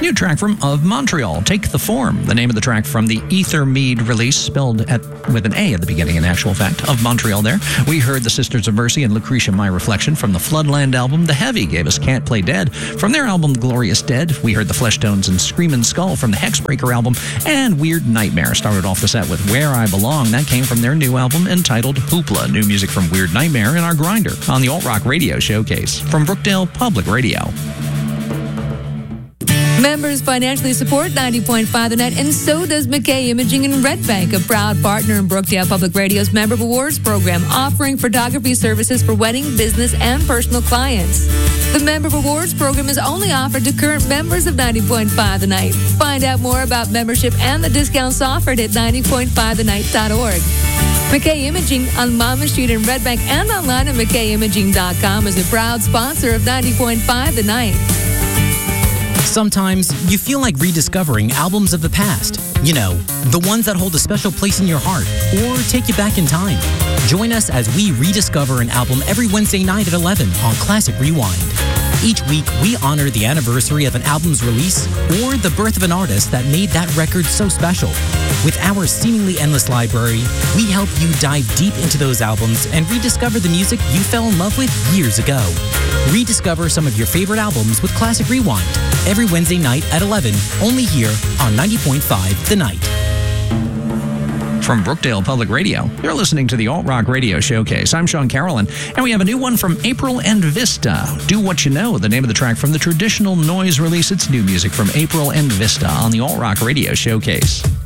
new track from Of Montreal, Take the Form, the name of the track from the Ether Mead release, spelled with an A at the beginning, in actual fact. Of Montreal there. We heard the Sisters of Mercy and Lucretia My Reflection from the Floodland album. The Heavy gave us Can't Play Dead from their album Glorious Dead. We heard the Fleshtones and Screamin' Skull from the Hexbreaker album. And Weird Nightmare started off the set with Where I Belong. That came from their new album entitled Hoopla. New music from Weird Nightmare in our grinder on the Alt Rock Radio Showcase from Brookdale Public Radio. Members financially support 90.5 The Night, and so does McKay Imaging in Red Bank, a proud partner in Brookdale Public Radio's Member Awards program, offering photography services for wedding, business, and personal clients. The Member Awards program is only offered to current members of 90.5 The Night. Find out more about membership and the discounts offered at 90.5thenight.org. McKay Imaging on Monmouth Street in Red Bank and online at McKayImaging.com is a proud sponsor of 90.5 The Night. Sometimes you feel like rediscovering albums of the past. You know, the ones that hold a special place in your heart or take you back in time. Join us as we rediscover an album every Wednesday night at 11 on Classic Rewind. Each week, we honor the anniversary of an album's release or the birth of an artist that made that record so special. With our seemingly endless library, we help you dive deep into those albums and rediscover the music you fell in love with years ago. Rediscover some of your favorite albums with Classic Rewind every Wednesday night at 11, only here on 90.5 The Night. From Brookdale Public Radio, you're listening to the Alt Rock Radio Showcase. I'm Sean Carrollin, and we have a new one from April and Vista. Do What You Know, the name of the track from the Traditional Noise release. It's new music from April and Vista on the Alt Rock Radio Showcase.